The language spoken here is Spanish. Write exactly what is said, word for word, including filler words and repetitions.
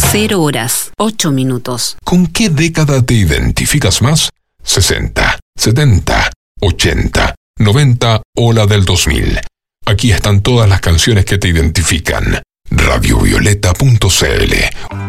Cero horas, ocho minutos. ¿Con qué década te identificas más? sesenta, setenta, ochenta, noventa o la del dos mil. Aquí están todas las canciones que te identifican. radiovioleta punto c l